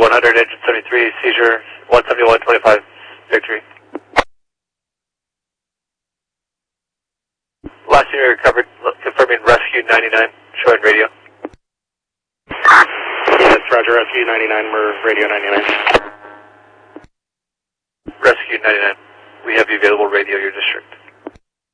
100, engine 73, seizure 171.25, victory. Last unit recovered, confirming rescue 99, showing radio. Yes, roger, rescue 99, we're radio 99. Rescue 99, we have the available radio your district.